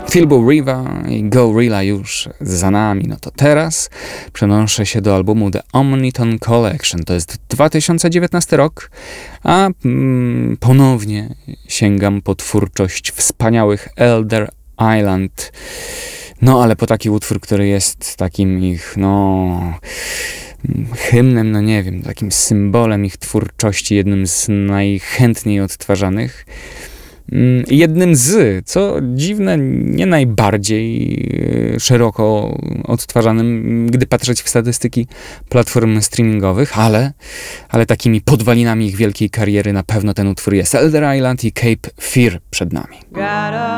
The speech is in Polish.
Philbo Riva i Gorilla już za nami. No to teraz przenoszę się do albumu The Omniton Collection. To jest 2019 rok, a ponownie sięgam po twórczość wspaniałych Elder Island. No ale po taki utwór, który jest takim ich, hymnem, nie wiem, takim symbolem ich twórczości, jednym z najchętniej odtwarzanych. Jednym z, co dziwne, nie najbardziej szeroko odtwarzanym, gdy patrzeć w statystyki platform streamingowych, ale takimi podwalinami ich wielkiej kariery na pewno ten utwór jest. Elder Island i Cape Fear przed nami.